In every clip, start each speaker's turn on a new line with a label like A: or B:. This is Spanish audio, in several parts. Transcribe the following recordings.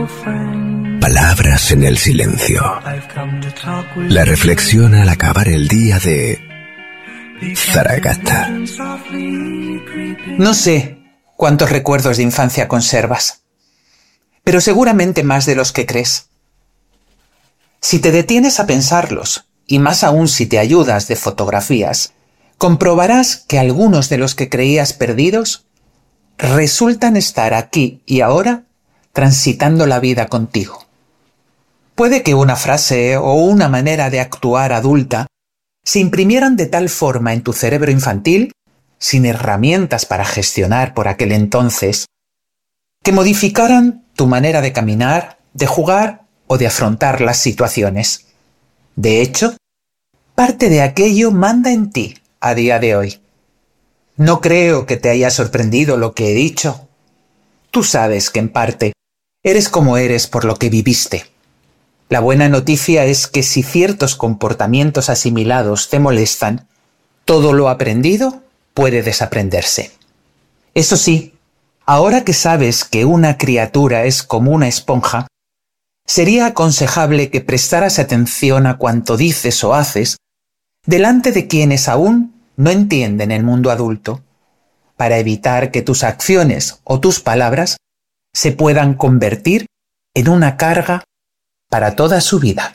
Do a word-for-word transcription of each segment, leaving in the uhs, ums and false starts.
A: Palabras en el silencio. La reflexión al acabar el día de Zaragata.
B: No sé cuántos recuerdos de infancia conservas, pero seguramente más de los que crees. Si te detienes a pensarlos, y más aún si te ayudas de fotografías, comprobarás que algunos de los que creías perdidos resultan estar aquí y ahora transitando la vida contigo. Puede que una frase o una manera de actuar adulta se imprimieran de tal forma en tu cerebro infantil, sin herramientas para gestionar por aquel entonces, que modificaran tu manera de caminar, de jugar o de afrontar las situaciones. De hecho, parte de aquello manda en ti a día de hoy. No creo que te haya sorprendido lo que he dicho. Tú sabes que en parte eres como eres por lo que viviste. La buena noticia es que si ciertos comportamientos asimilados te molestan, todo lo aprendido puede desaprenderse. Eso sí, ahora que sabes que una criatura es como una esponja, sería aconsejable que prestaras atención a cuanto dices o haces delante de quienes aún no entienden el mundo adulto, para evitar que tus acciones o tus palabras se puedan convertir en una carga para toda su vida.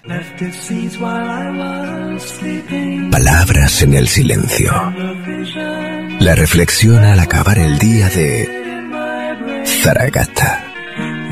A: Palabras en el silencio. La reflexión al acabar el día de Zaragata.